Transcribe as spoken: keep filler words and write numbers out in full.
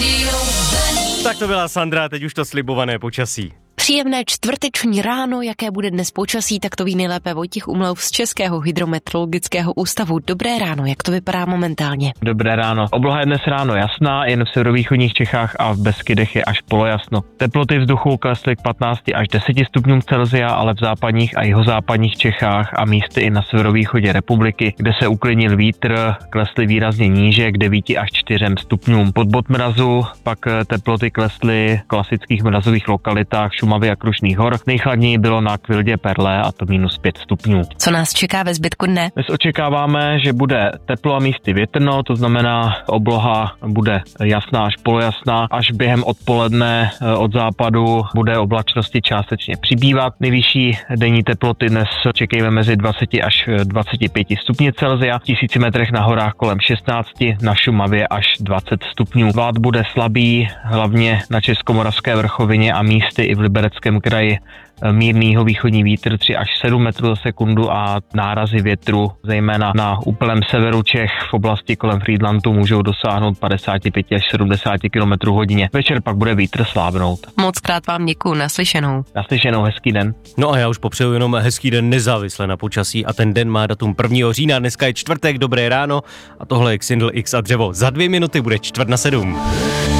Tak to byla Sandra, teď už to slibované počasí. Příjemné čtvrteční ráno, jaké bude dnes počasí, tak to ví nejlépe Vojtěch Umlauf z Českého hydrometeorologického ústavu. Dobré ráno, jak to vypadá momentálně? Dobré ráno. Obloha je dnes ráno jasná, jen v severovýchodních Čechách a v Beskydech je až polojasno. Teploty vzduchu klesly k patnácti až deseti stupňům Celsia, ale v západních a jihozápadních Čechách a místy i na severovýchodě republiky, kde se uklidnil vítr, klesly výrazně níže k devíti až čtyřem stupňům. Pod bod mrazu pak teploty klesly v klasických mrazových lokalitách Šumavy a Krušných hor. Nejchladněji bylo na Kvildě Perlé a to minus pět stupňů. Co nás čeká ve zbytku dne? Dnes očekáváme, že bude teplo a místy větrno, to znamená obloha bude jasná až polojasná, až během odpoledne od západu bude oblačnosti částečně přibývat. Nejvyšší denní teploty dnes čekejme mezi dvaceti až dvaceti pěti stupni Celsia, v tisíci metrech na horách kolem šestnácti, na Šumavě až dvacet stupňů. Vád bude slabý, hlavně na Českomoravské vrchovině a místy i v Libereckém kraji mírný východní vítr tři až sedm metrů za sekundu a nárazy větru, zejména na úplném severu Čech v oblasti kolem Frýdlantu můžou dosáhnout padesát pět až sedmdesát kilometrů hodině. Večer pak bude vítr slábnout. Moc krát vám děkuju, naslyšenou. Naslyšenou, hezký den. No a já už popřeju jenom hezký den nezávisle na počasí a ten den má datum prvního října, dneska je čtvrtek, dobré ráno a tohle je Xindl X a dřevo. Za dvě minuty bude čtvrt na sedm.